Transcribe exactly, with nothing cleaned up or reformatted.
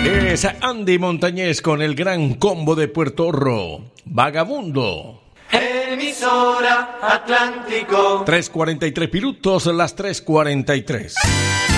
Es Andy Montañez con el gran combo de Puerto Rico, Vagabundo. Emisora Atlántico. tres cuarenta y tres minutos, las tres cuarenta y tres.